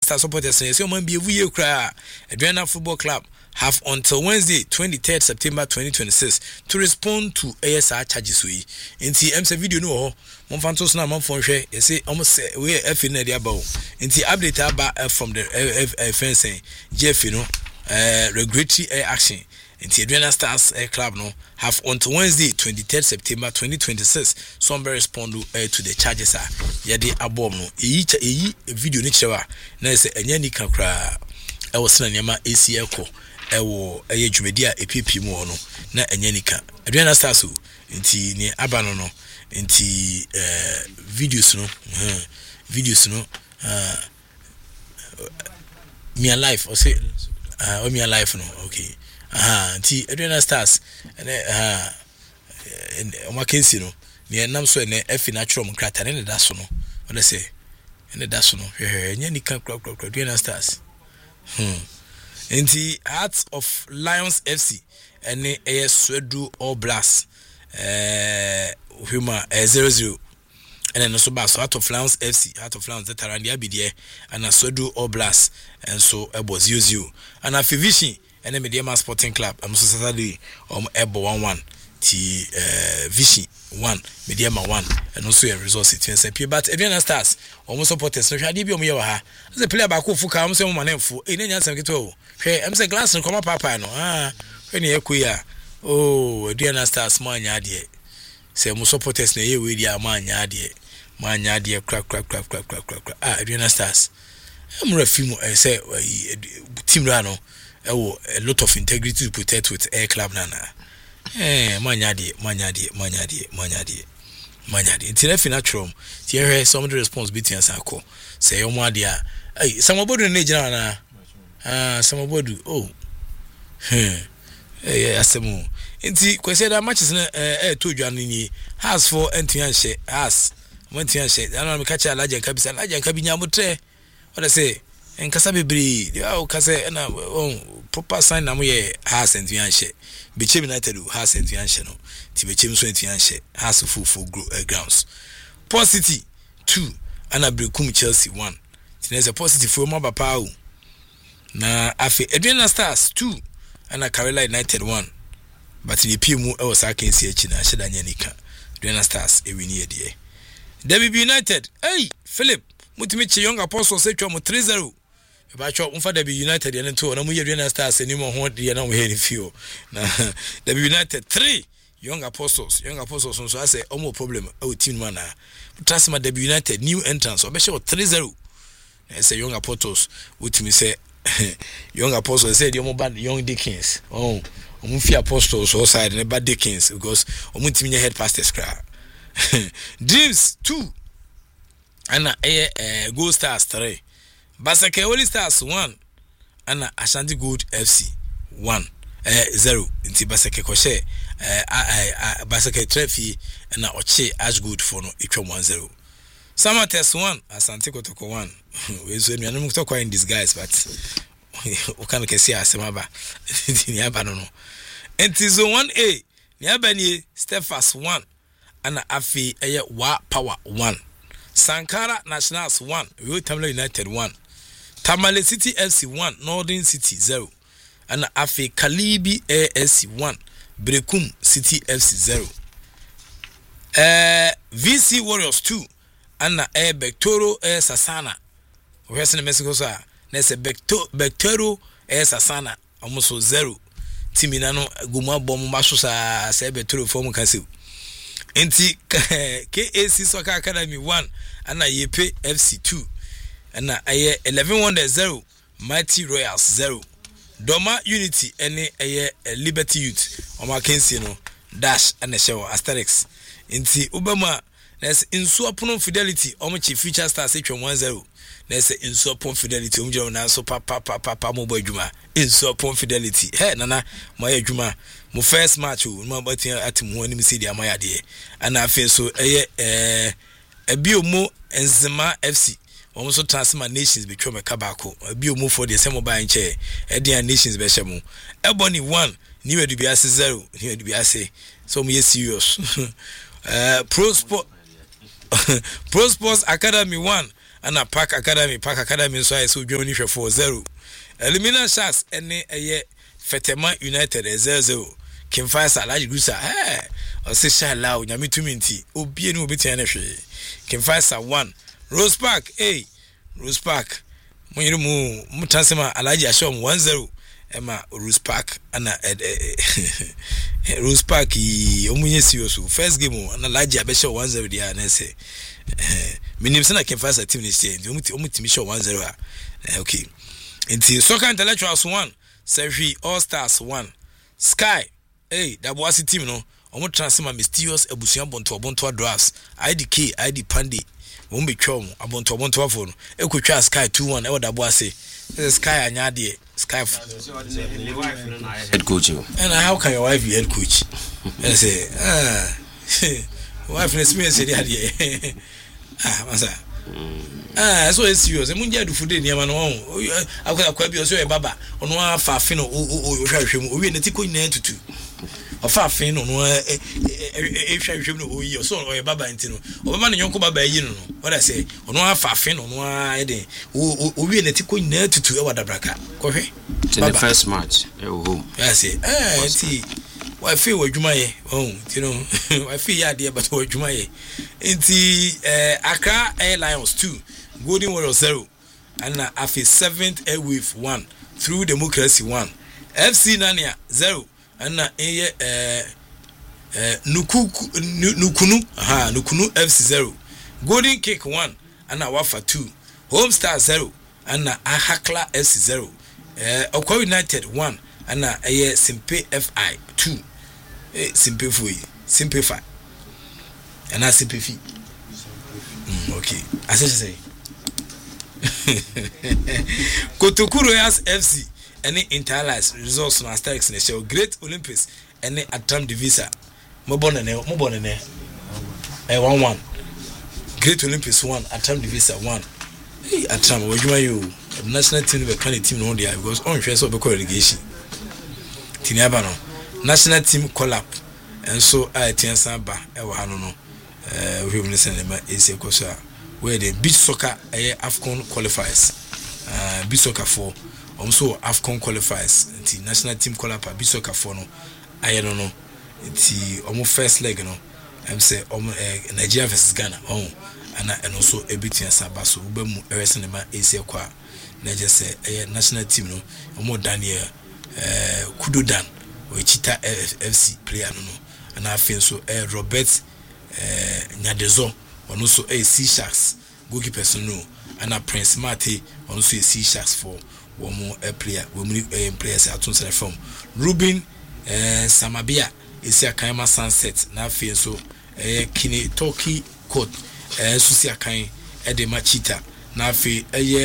Stars supporters say man be every year cry. Aduana Football Club have until Wednesday 23rd September 2026 to respond to ASR charges we. Inti MC video no mon fantos na man phone share you say almost say we F in the about. Inti update about from the fencing Jeff you know regulatory action. Inti Aduana Stars Club no have until Wednesday 23rd September 2026 some respond to the charges are yede abom no eyi video ni chewa na say enya ni kakra e wo sena nyama AC eko ewo eye dwumedi a epipi mu no na enya nika Aduana Stars nti ni abano no nti videos no me alive or say me alive no okay nti Aduana Stars o makensi no ni enam so ne efi natural mu krata ne da so no what they say ne da so no enya nika kra Aduana Stars Inti Hearts of Lions FC and Swedu All Blast Huma 0-0 and then also bass Heart of Lions FC Heart of Lions that around the ABDA and Swedu All Blast and so Ebo 0-0 and a Vision and then Mediama Sporting Club I'm so Saturday Ebo 1-1 T Vision 1 Mediama 1 and also a resource it but Aduana Stars almost supporters no hwade bi omo ha as a player back who fuka am say mo manenfo e nya nsam keto hwe am say glass no come papa no when e kuya Aduana Stars ma nya ade say mo supporters na ye we dia ma nya ade crack Aduana Stars am refimu say team ra no a lot of integrity to protect with air club nana manyade it's a natural here some of the responsibility and sako say your madia some obodu na ejina na some obodu asemu nti kwese da matches na to dwan ni has for entuan she has montuan she ana me kacha alaje kabisa alaje kabinya mutre what I say enkasa bebre o kase na proper sign na mo ye has entuan she Bechem United has entuan she no ti bechem so entuan she has full grounds Port City 2 ana Brekum Chelsea 1 tinese a positive for mo papa o na afi Aduana Stars 2 ana Carolina United 1 but the PMU e was akensi echi na sheda nya nika Aduana Stars e wini ede WB United Philip mutimichi Young Apostles etwa mo 3-0 ba cho umfa WB United ene to na mu Aduana Stars ni mo ho de na mo he ni fio na WB United 3 Young Apostles so say omo problem o team man na trust ma WB United new entrance obeshe 3-0 say Young Apostles utimi say Young Apostles said you bad Young Dickens omufi Apostles so side ne bad Dickens because omutimi head pastors cry Dreams 2 ana Gold Stars 3 Basake Holy Stars 1 ana Ashanti Gold FC 1 0 inti Basake koshe Basake Trefi ana Oche Ash Good for no etwa 1-0 Samates 1 Asante Kotoko 1 we so nyanum kutoko in disguise but o kan kesi asema ba ni aba no enti zone 1A ni aba ni Stephas 1 ana afi wa power 1 Sankara Nationals 1 we Tamale United 1 Tamale City FC 1 Northern City 0 ana afi Kalibi ASC 1 Brekum City FC 0 VC Warriors 2 ana Bektoro Sasana Western Mexico sa na se Bektoro Sasana almost 0 timina no guma bom maso sa se Bektoro form kase enti KAC Soccer Academy 1 ana Yepe FC 2 ana 11-0 Mighty Royals 0 Doma Unity ene Liberty Youth omakensi no dash ana shewo Asterix enti Obama Nese Insuapon Fidelity omochi Future Stars etwa 1-0 nese Insuapon Fidelity omjiro na so papa mo boy djuma Insuapon Fidelity nana mo ye djuma mo first match o mo batin atim ho anim sidi amaya de ana afi so ebiomo Enzema FC omo so Transfer Nations betwa me kabako ebiomo for the same buy nche Edian Nations be hye mo Ebony 1 New Edubiase 0 New Edubiase so mo ye serious Pro Sports Academy 1 ana Park Academy nso ayɛ so dwom ni hwɛ 4-0 Elimina Sharks ene eye Fetema United 0-0 Kimfaisa Alaji Gusa ose shala o nyame tumi nti obie ni obetia na hwe Kimfaisa 1 Rose Park munyiru mu mutansema Alaji Ashom 1-0 ema Rose Park ana Rose Park omunye serious first game na Alaji abesha 1-0 dia na se minim se na Kimfaisa team ni stay omutimi show 1-0 okay Inti Soccer Intellectuals 1 Servi All Stars 1 Sky Dabuasi team no omo transfer mysterious ebusuan bonto drafts IDK ID Pandi won be twom abonto afo no ekotwa Sky 2-1 e Dabuasi Sky anya de Sky head coach and how can your wife be head coach I say wife let's me say there masa so it's serious munja du fude niam no akwa bi o so e baba ono afa afi no o hwahwem o wi ne ti ko nyina tutu afa afi no no hwahwem no o yi so o e baba ntino o baba ne nyonko baba yi no what I say ono afa afi no no a de o wi ne ti ko nyina tutu e wadabraka ko hwe the first match e home I say ti wa fe wadwuma ye you know wa fe ya de but wadwuma ye nti Accra Air Lions 2 Golden Warriors 0 and afi 7th Air Wave 1 Through Democracy 1 FC Nania 0 and Nukunu FC 0 Golden Cake 1 and Wafa 2 Home Star 0 and Ahakla FC 0 Okwa United 1 and Simpe FI 2 Simplify and I simplify okay I say Kotokuro FC any Interlies results on Asterix in show Great Olympics any Atam Divisa Mobone 1-1 Great Olympics 1 Atam Divisa 1 Atam wajuma you national team be kind team no there because on hwe so be relegation tiniaba no national team collab and so I tiensan ba e wa hanu no we will send them is a where the beach soccer AFCON qualifiers beach soccer 4 also AFCON qualifiers the national team collab beach soccer 4 no I don't know the almost first leg no I'm say Nigeria versus Ghana and also a bit in Sabaso ubemu eresinema is a kwa Nigeria say national team no almost Daniel Kudodan or Chita FC player no and I feel so Robert Nyadezo on also Sea Sharks goalkeepers no and Prince Mate on also Sea Sharks for one more player players at on from Ruben Samabia is a Kaima Sunset na feel so Kine Toki Court Susia Kain Edema Chita na feel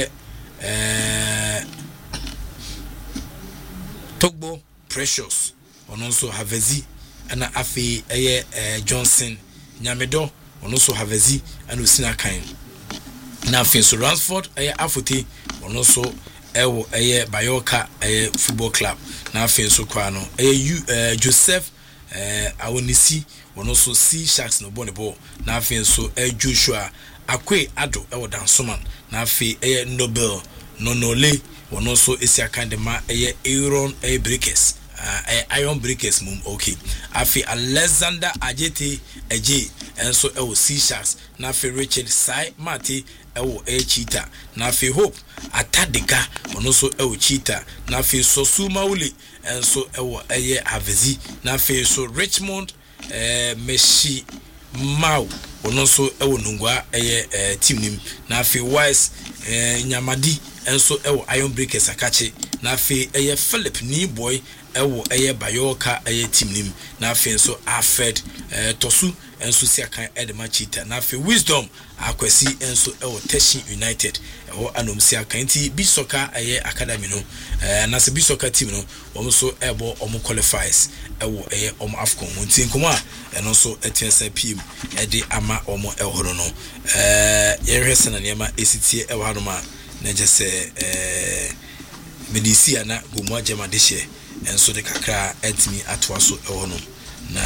Togbo Precious on also Havezi and afi Johnson Nyamedo on also Havezi and Usina Kain na afi so Ransford Afuti on also Bayoka football club na afi so kwano Joseph Awonisi on also Sea Sharks no ball na afi so Joshua Akwe Ado Dansoman na afi Nobel Nonole on also Esia Kandema Aaron Breakers Iron Breakers mum okay afi Alexander Ajete Eje and so Sea Sharks na afi Richard Sai Mati Cheetah na afi Hope Atadega on also Cheetah na afi Sosu Mauli and so Havezi na afi so Richmond Meshi Mau on also Nungwa team nim na afi Wise Nyamadi and so Iron Breakers Akache na afi Philip Ni Boy Bayoka team nim na afi so Alfred Tosu enso si akan Edema Cheetah na afi Wisdom Akwesi enso Teshin United anom si akan ti Bisoka academy no na se Bisoka team no omo so omo qualifiers omo AFCON wonti nkomo a eno so etiensa pm de ama omo ehoro no yerhwese na niam esitie hano ma na je se medisia na gomu agema de hye enso de kakra etimi atoa so no na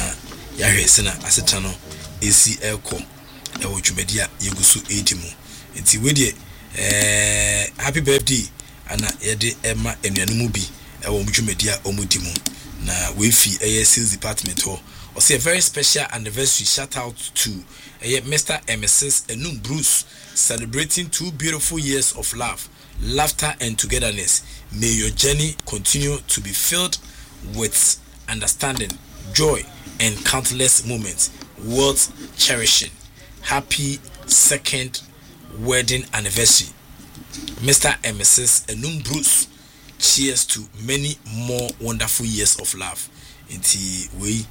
yahwese na aseta no esi elko dwumedia yegusu edimu nti we dey happy birthday ana yɛde ɛma enuanumu bi ɛwɔ mdwumadia omudimu na we fi sales department ho or say a very special anniversary shout out to Mr. and Mrs. Enum Bruce celebrating 2 beautiful years of love, laughter and togetherness. May your journey continue to be filled with understanding, joy and countless moments worth cherishing. Happy 2nd wedding anniversary, Mr. and Mrs. Enum Bruce. Cheers to many more wonderful years of love. Inti we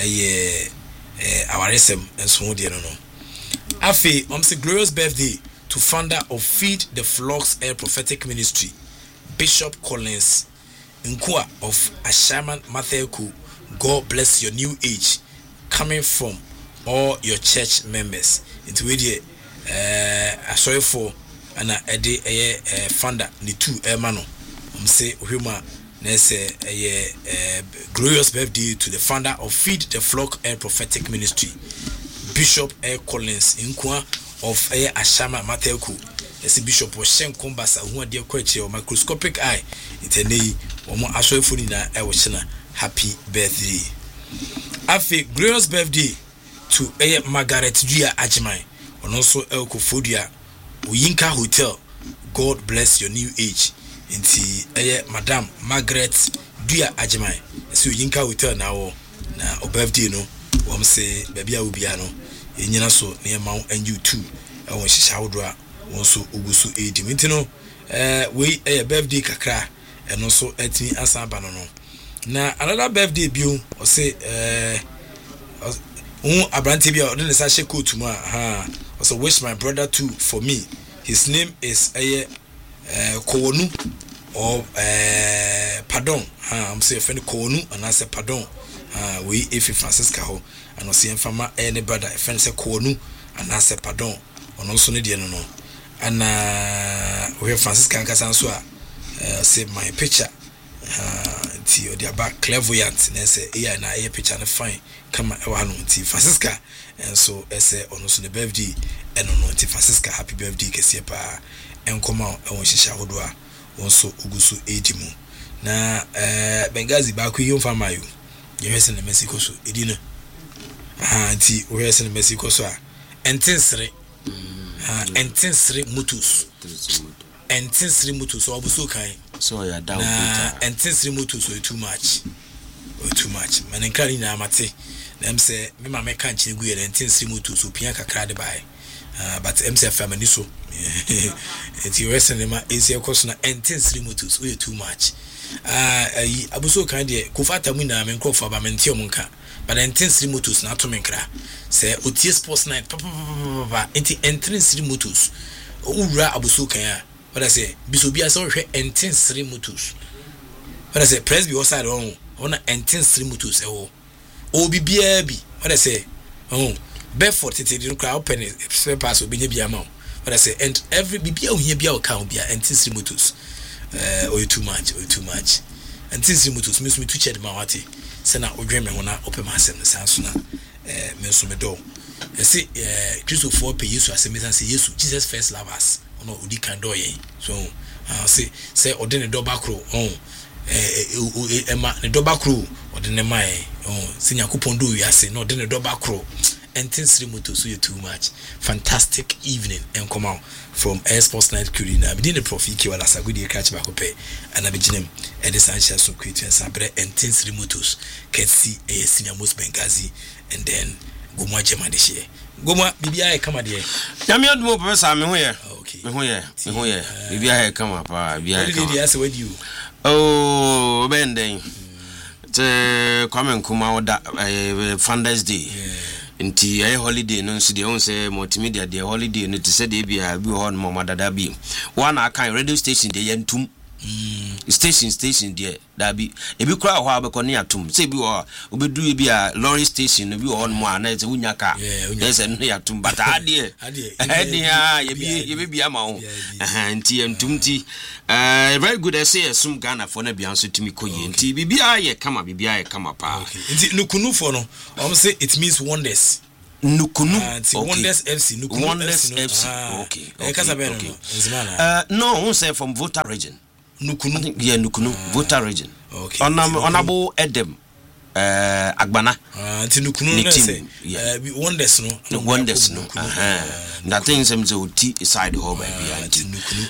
our SM and so on. Afi, say glorious birthday to founder of Feed the Flocks Air Prophetic Ministry, Bishop Collins Nkua of Ashaman Matheku. God bless your new age, coming from all your church members. Into we sorry for an founder ni two mano. Say Huma. Let's say a glorious birthday to the founder of Feed the Flock and Prophetic Ministry, Bishop Collins Nkwa of Ashama Mateku. As Bishop was Shen Kombasa, who had their question or microscopic eye. It's a day or more actual food in our happy birthday. Afi glorious birthday to Margaret Gia Ajimai, and also Elko Fodia, Uyinka Hotel. God bless your new age. Inti Madam Margaret Dua Ajimai. So Yinka Hotel now na o birthday no. Wom say baby a ubia no. Enyina so na ma and you too. I won shisha wodwa won so ogusu edi. Nti no we birthday kakra and also etini asan ba no no. Na another birthday bio o say abrante bia o de sa she coat mu ha. Also wish my brother too for me. His name is Kowonu or pardon. I'm saying friend Kowonu and I say pardon. We if Francisca ho and I see fama any brother friend say Kowonu and I say pardon. On also need no no. And we have Francisca and Casanso say my picture. Ti or their back clairvoyant and say yeah na a picture and fine come one ti Francisca and so say on also the birthday and on ti Francisca happy birthday kesi pa. Enkoma won shisha hodwa won so ugusu edimu na Bengazi ba ku yom fama yo ye hwese na Mexico so edina anti o hwese na Mexico so a entensre mutus obuso kan so ya down entensre mutus so too much manenkari na amate dem say me ma meka nchi gu ye entensre mutus so pia kakra de bai. But MCF family so it's your cinema is your question intensely motus we too much abuso kan de kofata mu na men krofa ba mentio munka but intensely motus na to menkra say otie sports night papa intensely motus owura abuso kan a what I say bisobia so hwe intensely motus what I say press be outside on intensely motus o bibia bi what I say Bedford it didn't cry open it pass will be near but I say and every bibia here be our count be intensely motus or too much intensely motus miss me to chat mawati sena odweme hona open masem sansuna me so me do see Christo for pay yesu asem say yesu Jesus first love us no odi kan do yen so say odene do bakro ema ne do bakro odene mai senya kupon do wiase no odene do bakro intensely motus so too much. Fantastic evening and come out from Air Sports Night Kurina. Within the profit kiwala sagudi catch back up and I begin and the Sanchez so quick and sabre intensely motus can see a senior most Bengazi and then Goma Jemadishe. Goma Bibia come dear. Yamiad mo professor me here. Okay. Me here. Bibia come up Bibia. With you. Oh bending. Come and come out that Founders Day. Nti holiday no nso de on say multimedia de holiday no to say de bia bi ho no madada bi one akan radio station de yantum station de da bi e bi kura ho abekọ ne yatum say bi ho obedu bi a lorry station no bi ho no ana say wunya ka yes no yatum but ade ya ye bi ama ho nti yantum ti very good say some Ghana for na bia so timi koye nti bibia ye kama pa nti nukunu for no say it means wonders Nukunu. Wonders FC. Nukunu Wonders FC. Okay. No, who say from Volta region. Nukunu. Yeah, Nukunu. Volta region. Okay. Honorable Edem. Agbana. Nukunu. Wonders no. Wonders no. That thing seems to T side home by Nukunu.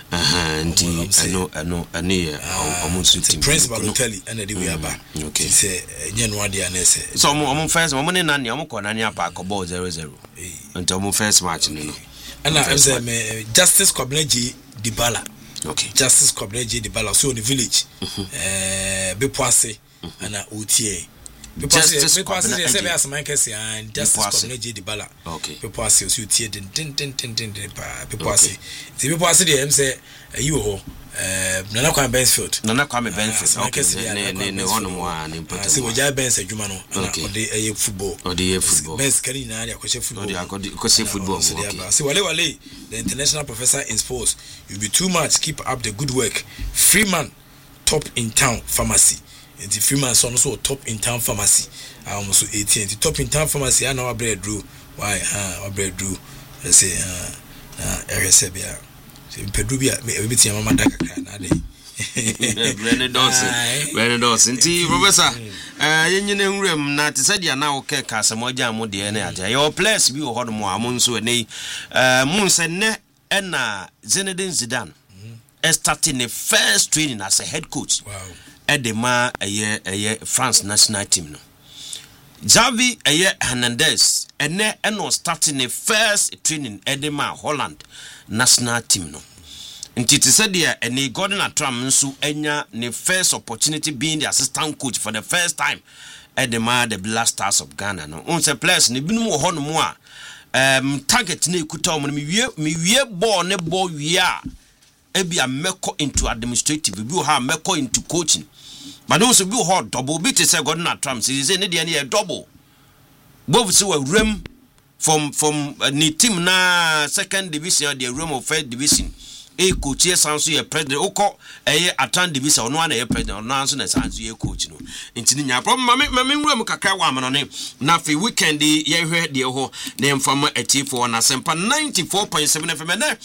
Almost principal hotel and the way about. Okay. Say January and say. So I'm first moment in Nanya Mokonania Park about 0-0 until first match. And I say Justice Kobneji Dibala. Okay. Justice Kobneji Dibala. So in the village. Bepoise and OTA. Justice Kobneji Dibala. Okay. Bepoise so OTA Bepoise. The Bepoise the say you ho Nana Kwame Bensfield. Nana Kwame Bensfield. Okay. Ne one important. See we ja Bens adwuma no na ode football. Ode football. Bens kari na ya kwese football. Ode kwese football. Okay. See wale the international professor in sports. You be too much. Keep up the good work. Freeman top in town pharmacy. And the Freeman son also top in town pharmacy. I almost 18. The top in town pharmacy I know bread drew. Why bread drew. Let's say Eresebia. Pedrubia everything mama daka na dey. Very dose. Nti professor yenyine nwuram na te sadia na wo ke ka samoja mo de na aja. Your place bi wo hodo mo amonso nei mun se ne na Zinedine Zidane starting the first training as a head coach. Wow. Edema France national team no. Xavi Hernandez no starting the first training Edema Holland national team no. Nti te said there any Gordon Atram nso enya ne first opportunity being the assistant coach for the first time Edema the Black Stars of Ghana no. On se place ne binum ho no mo a target na ekuta mo me wie ball ne ball wie a ebi a meko into administrative bi ha meko into coaching. But also be hot double bit say Gordon Atram say ne dey double. Both say we rem from the team na second division the room of first division coach sanso ye president oko atan division ono na ye president ono anso na sanso ye coach no ntini nya problem mame nwura mu kakra wa amano ne na fe weekend ye hwe de ho na mfama atifo na sempa 94.7 FM na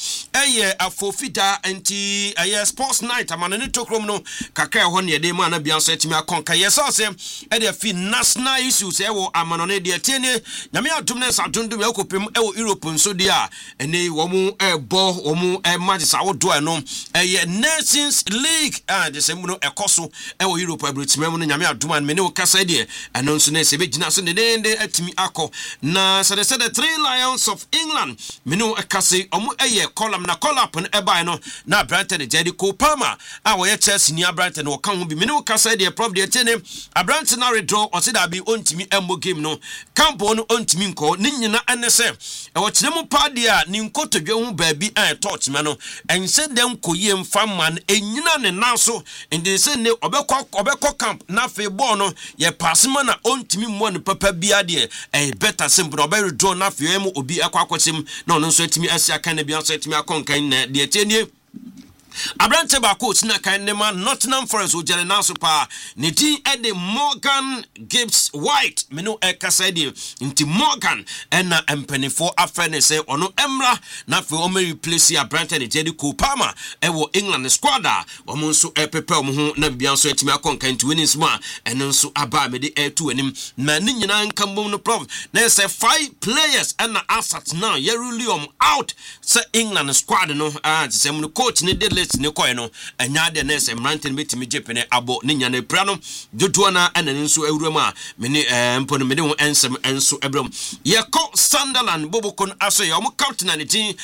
afofida anti sports night amano ne tokrom no kakra ho ne de mu ana bia so atimi akonka ye so se de fi national issues wo amano ne de tiene nyame atum ne sadundum yakopem Europe nso de a ene wo mu bo wo mu match do no Nations League the same no ekoso Europe abritimem no nyame adoma me ne okasa de eno nso na se begina so ne de atimi akọ na so the three lions of England me ne okase omo column na call up no eba no na Brighton Jedi Kopama wo Chelsea ni Brighton wo kan ho bi me ne okasa de prof de tene Brighton na redraw o se da bi ontimi embo game no campo no ontimi nko ne nyina enese wo kyeremu pade a ni nkotodwe ho ba bi touch me no ense dem koye mfa man enyina ne naso ende se ne obekọ camp na fe ball no ye pass man na ontimi mo ne papa bia de better simple obe redraw na fe emu obi akwakwachim na ono nso atimi asia kan na bia nso atimi akonkan na de tienie Abrante ba coach na kan ne man Nottingham Forest o jere na so pa ne tin de Morgan Gibbs White me no ekasa de nti Morgan na empanifo afene se ono emra na fe o me replace Abrante ne Jedi Kopama wo England squad a o mo nso pepe o mo ho na bia nso atimi akonka nti winning sma eno nso aba me de to anim na ne nyina nkambom no prof na say 5 players and assets now ye really out say England squad no say mo coach ne de ne koy no anya de na se mranten betimi jepene abo ne nya na pra no dodo na ana nso awuram a me ne mpono me de ho ensem enso ebram ye ko Sunderland bobokon aso ye o captain na ne tin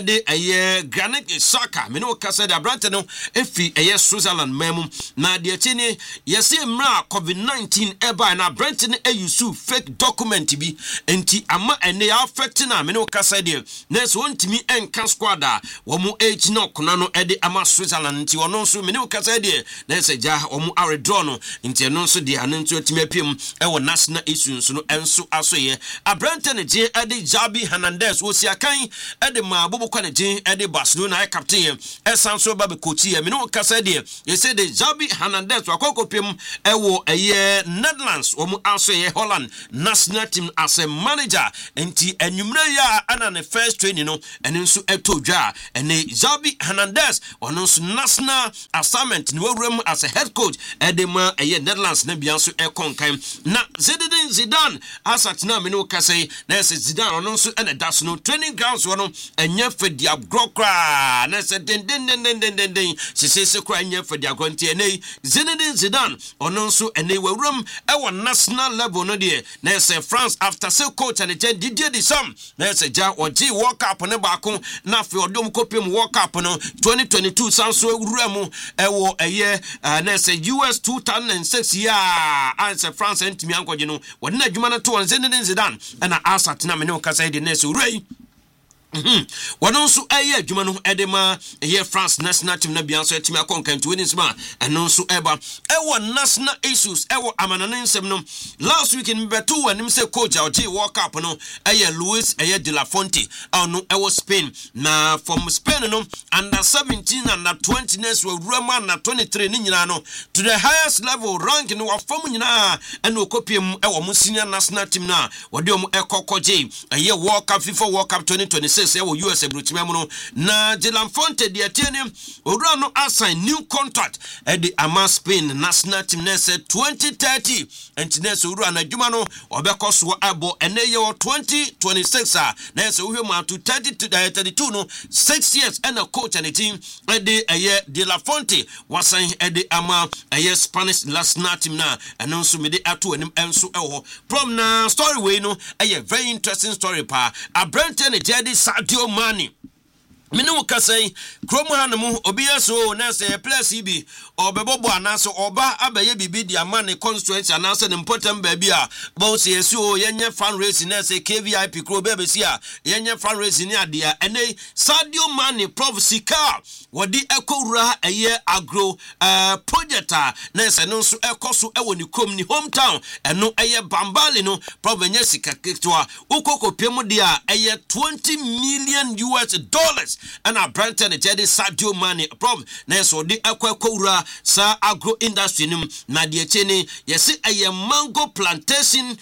de Granit Xhaka me no kasa da Abrante no efi Switzerland memu na de chini ye se mra COVID-19 eba na Abrante ne ayusu fake document bi enti ama ene ya affect na me no kasa de na so ntimi enka squad a wo mu age no kona no de ama Switzerland nti ono nso mene ukasa de na se ja omu aredraw no nti eno nso de ane nso atimi apiem ewo national issues no enso asoye abrante ne je ade Javi Hernandez wo si akan ade ma bobo kwa ne je ade Barcelona ai captain esanso ba be coach ye mene ukasa de ye say de Javi Hernandez wakokopiem ewo eye Netherlands omu asoye Holland national team as a manager nti enwumre ya ana ne first training no ene nso etodwa ene Javi Hernandez ono nso national assignment ni wawrem as a head coach edema eye Netherlands na bia nso ekonkan na Zinedine Zidane asatina me no kase na se Zidane ono nso ene das no training grounds wono enye fedi agrokra na se den se kra enye fedi agronti ene Zinedine Zidane ono nso ene wawrem ewo national level no de na se France after say coach and Didier Deschamps na se ja oji World Cup ne baako na fe odom kopiem World Cup no 2022 sanso ewuremu ewo eye na se US 2006 ya answer France entimi ankoje no wona adwuma no to Zinedine Zidane na asat na me ne kasa de na se urei Wano nso eye adwuma no edema eye France national team na bia so etimi akonkan to win sma eno nso eba ewo national issues ewo amanane nsem no last week in betu wanim se coach oji World Cup no eye Luis eye de la Fonte no ewo Spain na from Spain no under 17 and under 20 next we rema na 23 ni nyina no to the highest level rank no wa fam nyina ena okopiem ewo mo senior national team na wode om ekokoje eye World Cup FIFA World Cup 2026 ewo US brutimem no na de la Fonte de atiene odura no assign new contract at the ama Spain national team na say 2030 and next odura na dwuma no obekoso abo eneye 2026 na say wo hwemu to 32 no 6 years and a coach and a team at the de la Fonte wasan at the ama Spanish national team na announce me de ato anim enso ewo from na story we no very interesting story pa abrante ne Jedi Sadio Mane Minu kasai kromo hanamu obiya so na se place bi obebobo anaso oba abaye bibi di amane constituency anaso ne important baby a bo se yesu yenye fundraising na se KVIP kro bebe sia yenye fundraising ni ade a ene Sadio Mane prof sika wodi ekowura eye agro project na se no so ekoso ewo ni kom ni hometown eno eye Bambali no prof enye sika ketwa ukokopiem de a eye $20 million and a Branton Jedi Sadio Mane prof na so de akwakowura sa agro industry nim na de chene yesi aye mango plantations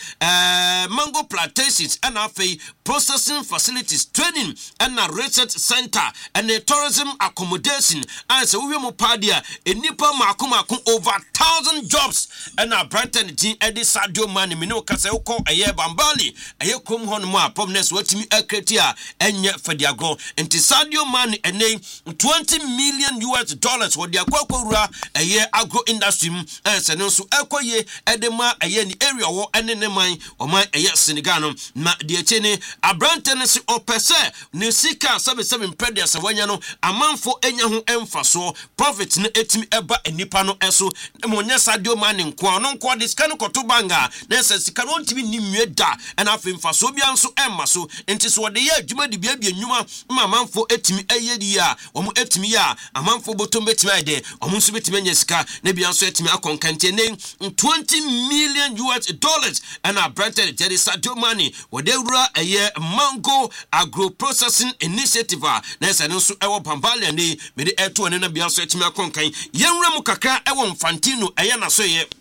and afei processing facilities training and a research center and a tourism accommodation and so we mo padia enipa makoma over 1,000 jobs and a Branton Jedi Sadio Mane me no kase uko aye Bambali aye krom hon mo apomnes watimi akretia enye fadiagro enti Sadio Mane ene $20 million wo de akwakowura aye agro industry se no so ekoye edema aye ni area wo ene ne man o man aye Senegal no na de chene abrante ne se opese ne sika 77 predia wanya no amanfo enya ho emfaso profit ne etimi eba enipa no eso mo nya Sadio Mane nko no nko de sika no koto banga na se sika no ntimi ni mweda na afi mfaso bia nso emma so enti so de ye adwuma de bia nnwuma amanfo etimi eye ya omu etimi ya amanfo botom betimi ade omu nso betimi nya sika na bia nso etimi akonkante ne $20 million and a Branton Jedi Sadio Mane wode wura eye mango agro processing initiative na se no so ewo Bambali ne me de eto ne na bia nso etimi akonkan yenwura mu kakra ewo Infantino eye na so ye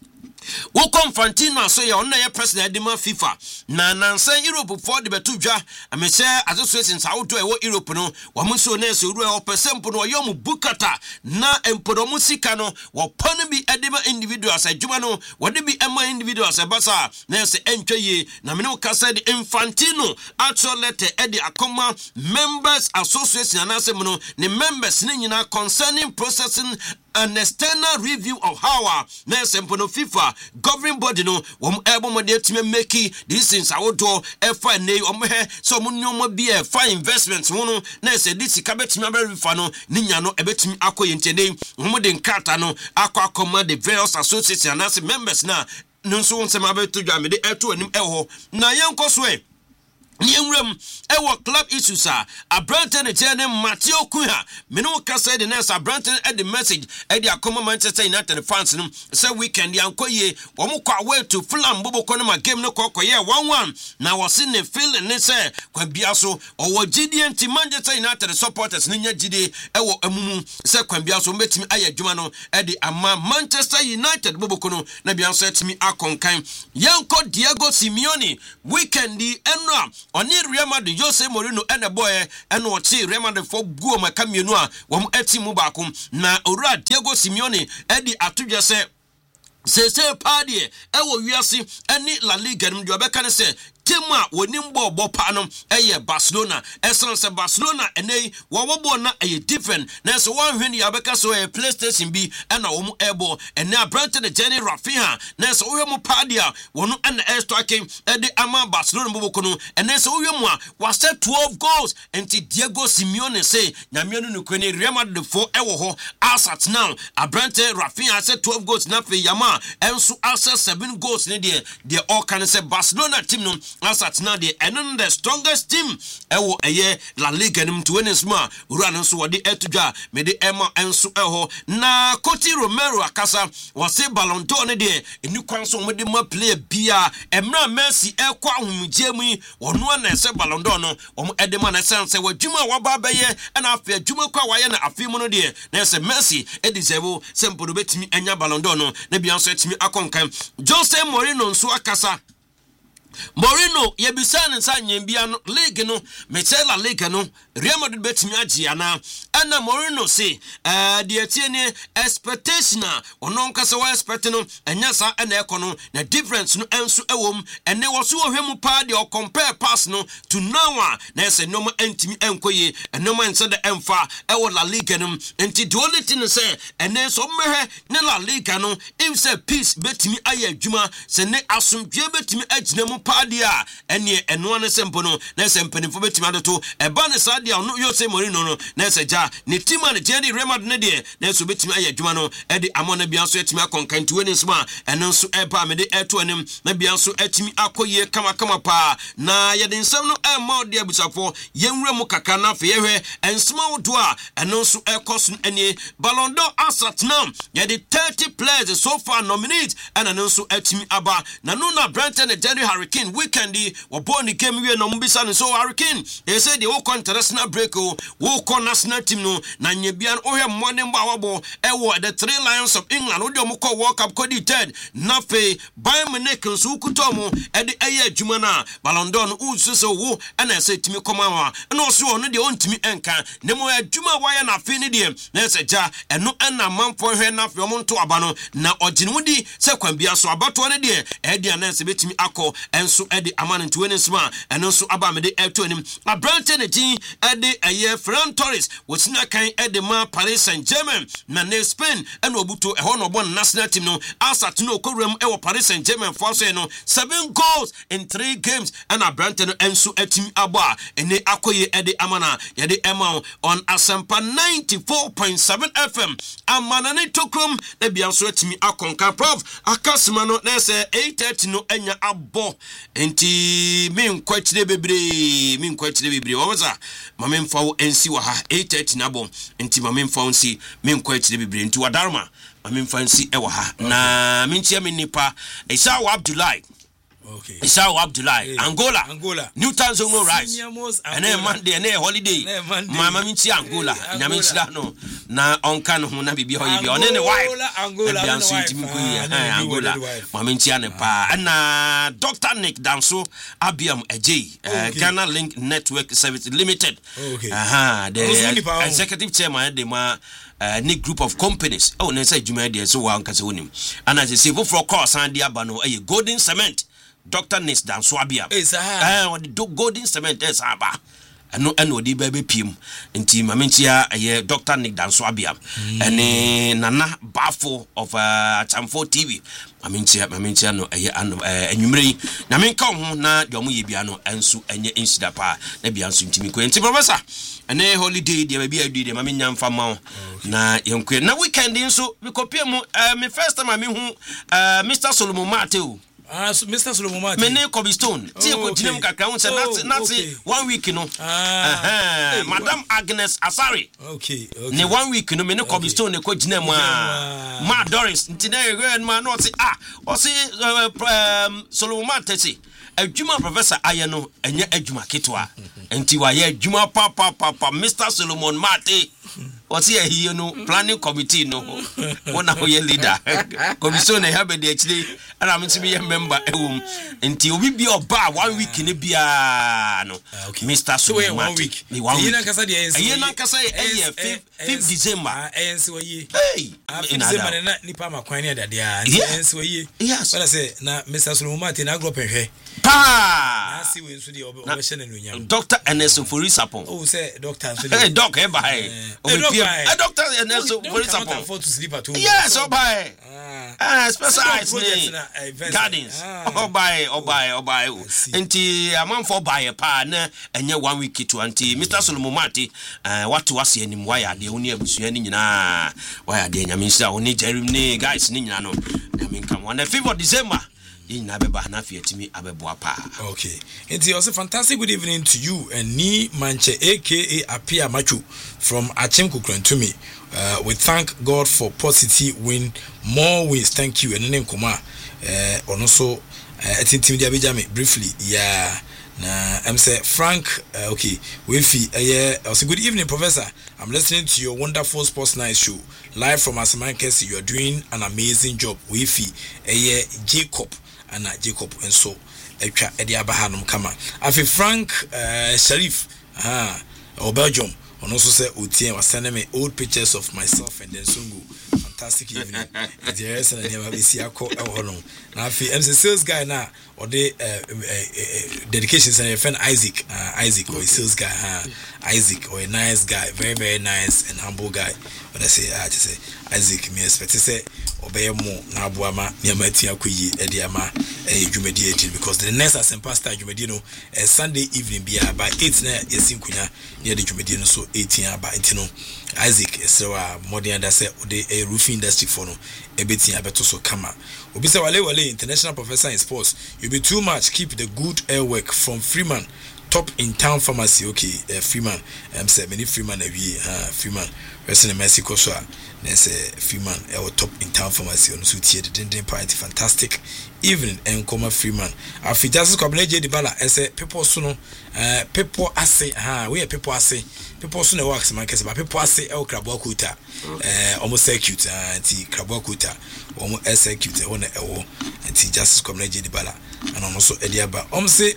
Woko Infantino so ya onna ye president de ma FIFA na nansan Europe for de betudwa amese association sauto ewo Europe no wamuso na so ru e opesempo no yom bukata na empodomu sika no wopane bi edema individuals adwuma no wode bi ema individuals basa na se entwaye na me no kasa de Infantino actual letter edi akoma members association na se no ne members ne nyina concerning processing an external review of how na sempono FIFA governing body no wom ebomode time make these things awodo efa nei omhe so munyomo bi e fa investments wono na se this kabetimi aberefa no ninya no ebetimi akoye ntene womode nkata no akwa the various associations and members na nso nsema betudwa me de eto anim eho na yenkoso Niemrem ewo club issues abrante ne chene Mateo Kuha meno kasa de nurse abrante the message e de akoma Manchester United fans no say weekend yankoye wo mo kwa way to Fulham boboko no ma game no kokoye 1-1 na wo se ne feel ne say kwa bia so owo gidi anti Manchester United supporters ne nya gidi ewo amumu say kwa bia so metimi aye adwuma no e de ama Manchester United boboko no na bia so etimi akonkan yanko Diego Simeone weekend di enra oni Real Madrid Jose Mourinho ene boy ene ochi Real Madrid for guo maka mienu a wo ati mu baako na owura Diego Simeone edi atudwa se party ewo wiase ene La Liga nim de obeka ne se tema wonim bo pa no eye Barcelona esan se Barcelona enei wo bo na eye different na so one hwe ya beka so e PlayStation bi na wo mu ebo ene abrante de Jenny Rafinha na so wo mu party a wono na striking e de ama Barcelona boboko no ene so wo mu a was 12 goals enti Diego Simeone say nyamianu no kwene Real Madrid for ewo ho asat now abrante Rafinha say 12 goals na fe yama enso asa 7 goals ne de all can say Barcelona team no asat now the and the strongest team ewo eye La Liga nim to win sma ura so wode etudwa me de ema enso eho na Coti Romero akasa wose Ballon d'Or ne de eni kwan so mode ma player bia emra Messi ekwa ahumje mu wono na ese Ballon d'Or no omo edema na sense wadwuma waba baye na afa adwuma kwa waye na afi mu no de na ese Messi deserve sempo do betimi anya Ballon d'Or no na bia so etimi akonkan Jose Mourinho nso akasa Mourinho yebisa ne nsa nyembia no league no La Liga no Real Madrid betimi agi ana Mourinho say the etienne expectation ono nkasa wa expect no enya sa na ekono na difference no enso ewom ene wo so hwemu pa de o compare pass no to now na say no ma antimi enkoye eno ma nsa de emfa ewo La Liga no enti the only thing say ene so mehwe ne La Liga no if say peace betimi aye adwuma se ne asomdwe betimi agina mu padia ene eno ne sempo no na sempanifo betimi adoto eba ne sadia no Jose Mourinho no na seja ne tima ne jedi Real Madrid ne de na so betimi aye adwuma no e de amona bia so etimi akonkan tuwe ne sma eno so eba me de eto anim na bia so etimi akoye kama pa na ye de nsem no e ma de abusafo yenwura mu kaka na fe yehwe ensma wodo a eno so ekoso ene Ballon d'Or asat now ye de 30 players so far nominated and eno so etimi aba na no na Brentford and Jerry Hurricane weekend wo born the game we no mbisa no so Hurricane they say they will international break wo ko national team no na nyebia o hwe morning ba wabo ewo the Three Lions of England wo de mo ko World Cup ko di third na fe Bayern Munich so kuto mo e de eye adwuma na Ballon d'Or no ususo wo na say timi koma wa na so no de ontimi enka ne mo adwuma wa ya na fe ne de na say ja eno na manfo hwe na fe mo nto aba no na ogine wudi se kwan bia so abato ne de e de na se betimi akọ enso e de amane to ne sma eno so aba me de eto anim na Brentford ne tin e de eye Ferran Torres wotina kan e de ma Paris Saint-Germain na ne Spain eno obuto e ho no bon national team no asat no okoram e wo Paris Saint-Germain for so no 7 goals in 3 games and a Brentford enso atimi aba ene akoye e de amana ye de ema on Asempa 94.7 FM amana ne tokrom e bia so atimi akonka prof akasima no na se 8:30 no enya abo enti min kwatire bebre waza mamemfa wo ensi wa ha 8:30 na abo enti mamemfa wo nsi min kwatire bebre enti wadarma mamemfa nsi e wa ha na mintia menipa Isa wa Abdullahi. Okay. Isa Abdullahi, Angola. New Tanzania no rice. And Monday and holiday. Mama minchi Angola. Nyamenchila no. Na onka no na bibi ho yibi. One ne wife. Angola. Angola. Mama minchi ane pa. Na Dr. Nick Danso Abiam Eje. Ghana Link Network Service Limited. Okay. The executive chairman de ma Nick group of companies. Oh, nensa juma de so wa nkase wonim. And as say for course and dia ba no Golden Cement. Dr. Nis Dan Swabia. The Golden Cement is aba. No di baby pim. Inti Mamintia Dr. Nick Dan Swabia. And Nana Bafo of Chamfo TV. Mamintia no enumere. Na menka ho na domo yebiano enso enye insidapa na bianso ntimi ko. Enti professor. Ene holiday dia baby adu dia mamenya mfa ma na yenkwe. Na weekend nso we kopie mu me first time me hu Mr. Solomon Mateo. Mr. Solomon Martin me ne Kobe Stone tie ko tinem kakra won say nati 1 week no Madam Agnes Asari ne 1 week no me ne Kobe Stone ne ko gina mu ma Doris ntine ma no say o say Solomon Martin adwuma professor aye no enye adwuma ketwa enti wa ye adwuma papa Mr. Solomon Martin what's here you know planning committee no one of your leader commission I have the actually and I'm to be a member until we be oba 1 week in bia no Mr. Solomon 1 week you na kasa dey 5th December hey December na nipa makwan ne dade a enso yi wala say na Mr. Solomon Martin agro penhwe pa na si we nso dey obehye na nunyam Dr. Ernest Forisapon oh say doctor nso hey doc e ba a doctor and also for example afford to sleep at home. Yes, so buy. Specialized gardens. Buy. Enti amount for buy pa na enye 1 week to anti Mr. Solomon Martin what was anim why dey oni abusua ni nyina why dey nyame nsa oni Jeremy ne guys ni nyina no nyame come on the 5th of December na beba na fiatimi abeboa pa. Okay. It's also fantastic good evening to you and Ni Manche aka Apia Machu from Achem Kukrantumi. We thank God for positive win, more wins. Thank you. And then Kuma also Tintimidi Abijame briefly. Yeah. I'm say Frank okay. We also good evening, Professor. I'm listening to your wonderful Sports Night show live from Asamankesi. You are doing an amazing job. We Jacob and Jacob and so etwa edi abahanum kama afi Frank Sharif or Belgium and also say Utien was sending me old pictures of myself and then Sungu. Fantastic evening. The rest and never be see ako holong na afi MC sales guy na or the dedications and your friend Isaac or a sales guy Isaac or a nice guy, very nice and humble guy. When I say I just say Isaac me expect to say obey more na abuama niama tia koyi ediama dwumadi 18 because the next Asempa Star dwumadi no Sunday evening bia by 8 na yesinkunya near the dwumadi no so 18 by 18 no Isaac esrewa modern that say the roofing industry for no ebetia beto so kama obi say wale international professor in sports you be too much keep the good air work from Freeman top in town pharmacy okay Freeman say many Freeman Freeman rest in Mexico so there's a Freeman top in town pharmacy on so tie the party fantastic evening and come Freeman afi just come na J Bala say people so no people ase we are people ase people so na works man kese ba people ase el Krabwa Kuta almost circuit anti Krabwa Kuta almost circuit one anti just come na J Bala and also Ediaba say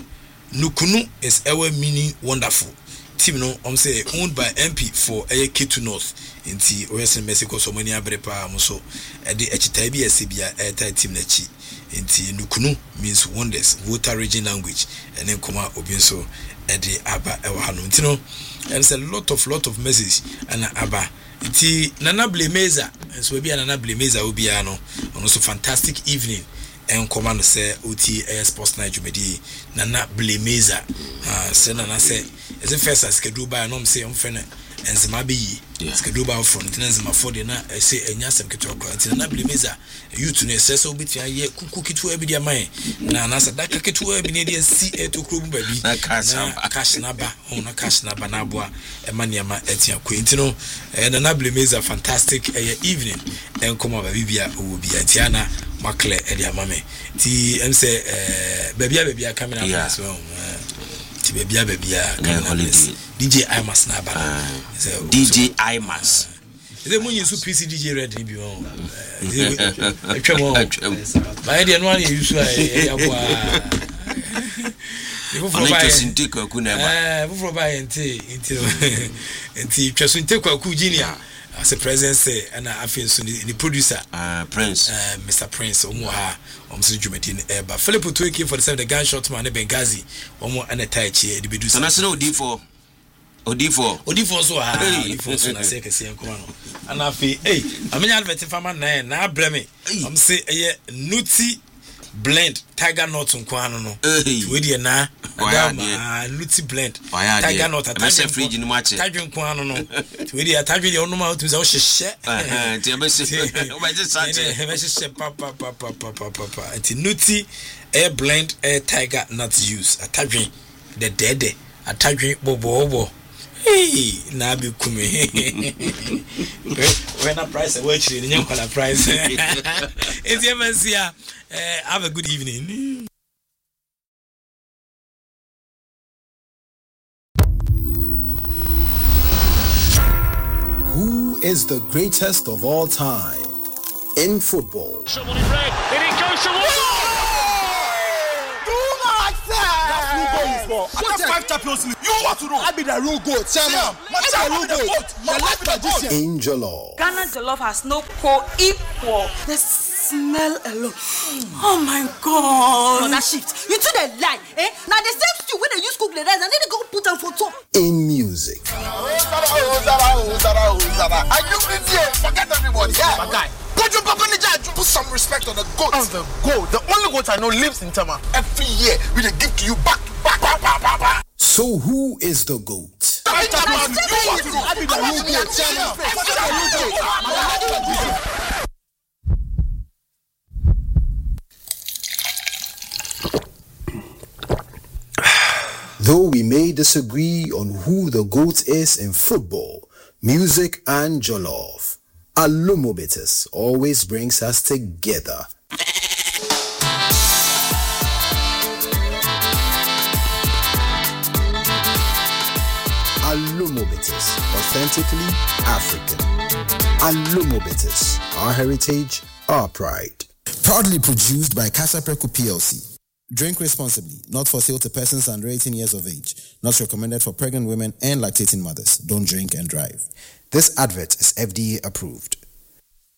Nukunu is our meaning wonderful team no say owned by MP for K2 North inti Western Mexico so many abrepa so the echita bi esebia airtime team na chi inti Nukunu means wonders voter region language and then koma obi so edi aba ewa hanu inti no and say lot of message and aba inti Nana Blemeza so obi Nana Blemeza obi ano so fantastic evening and command say OT Sports Night Jumedi Nana Blemeza say Nana say as a first as schedule by no say on friend and Zimabi schedule by front and Zima na say enyasem ketoko and Nana Blemeza you to say so bitia ye kuku kitu ebi dia man na nasa daka kitu ebi ne dia si to club baby cash naba on cash naba na boa e maniama etia kwentino Nana Blemeza fantastic evening and come over bibia obi atiana makle edia mame ti em say baby coming up as well ti baby coming DJ Imas na ba DJ Imas is it munyi su PC DJ red ni bi won etwemo ba e no one use aboa Ante kwaku na ba fufuro ba enti twesunte kwaku junior as a president say and I feel so the producer Prince Mr. Prince omo so dwumadi no eba Philip Tueke for the gunshot man Benghazi omo ana taichi the bedu sana sana Odifo so na say kese enko no ana afi amenya advert farmer na abreme say nuti blend tiger nut nko ano no we dey na Luti blend. Tiger not a Tiger fridge in match. Tiger Quano no. We are Tiger on no to the share. Papa. It's Nuti air blend air Tiger not use. A Tiger the dead. A Tiger bobo. Hey, Nabi Kume. When a price a watch in your price. It's Yemensia. Have a good evening. Who is the greatest of all time in football? Someone in red, and it goes to What 5 Champions League? You want to know? I be the real goat. In Jollof. Ghana Jollof has no co-equal. The smell alone. Oh my God. On that shift. You to the lie. Now the same stew when they use cook the rice and then they go put on for top. In music. Forget everybody. Yeah. Put some respect on the goat. On the goat. The only goat I know lives in Tama. Every year we they give to you back. So who is the GOAT? Though we may disagree on who the GOAT is in football, music and jollof, Alumobitis always brings us together. Alumobitis, authentically African. Alumobitis, our heritage, our pride. Proudly produced by Casa Preco PLC. Drink responsibly, not for sale to persons under 18 years of age. Not recommended for pregnant women and lactating mothers. Don't drink and drive. This advert is FDA approved.